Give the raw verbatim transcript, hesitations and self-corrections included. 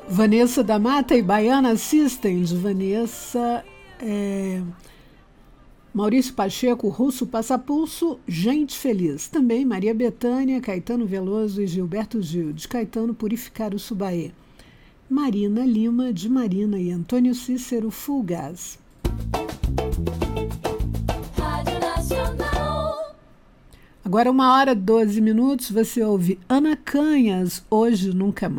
Vanessa da Mata e Baiana System, de Vanessa, é, Maurício Pacheco, Russo Passapulso, Gente Feliz. Também Maria Bethânia, Caetano Veloso e Gilberto Gil, de Caetano Purificar o Subaê. Marina Lima, de Marina e Antônio Cícero, Full Gas. Rádio Nacional. Agora uma hora e doze minutos, você ouve Ana Canhas, Hoje Nunca Mais.